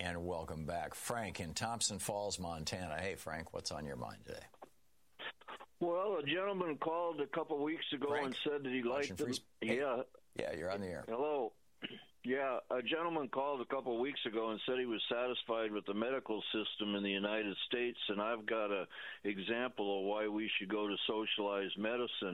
And welcome back. Frank in Thompson Falls, Montana. Hey, Frank, what's on your mind today? Well, a gentleman called a couple weeks ago Frank, and said that he liked them. Hey, yeah, you're on the air. Hello. Yeah, a gentleman called a couple of weeks ago and said he was satisfied with the medical system in the United States, and I've got an example of why we should go to socialized medicine.